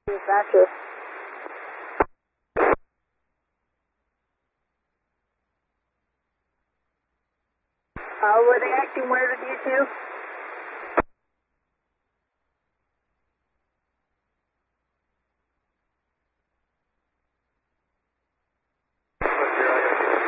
Gotcha. Were they acting weird with you too?